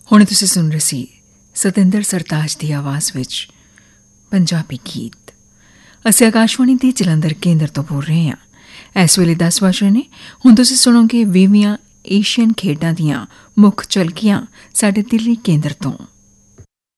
ਹੁਣ ਤੁਸੀਂ ਸੁਣ ਰਹੇ ਸੀ ਸਤਿੰਦਰ ਸਰਤਾਜ ਦੀ ਆਵਾਜ਼ ਵਿੱਚ ਪੰਜਾਬੀ ਗੀਤ। ਅਸੀਂ ਆਕਾਸ਼ਵਾਣੀ ਦੇ ਜਲੰਧਰ ਕੇਂਦਰ ਤੋਂ ਬੋਲ ਰਹੇ ਹਾਂ। ਇਸ ਵੇਲੇ 10 ਵਜ ਰਹੇ ਨੇ। ਹੁਣ ਤੁਸੀਂ ਸੁਣੋਗੇ 20ਵੀਆਂ ਏਸ਼ੀਅਨ ਖੇਡਾਂ ਦੀਆਂ ਮੁੱਖ ਝਲਕੀਆਂ ਸਾਡੇ ਦਿੱਲੀ ਕੇਂਦਰ ਤੋਂ।